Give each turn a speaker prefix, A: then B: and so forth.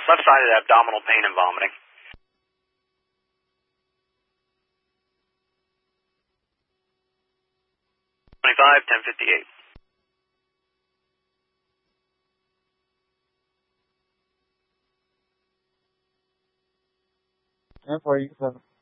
A: Left-sided abdominal pain and vomiting. 25, 1058.
B: 1047.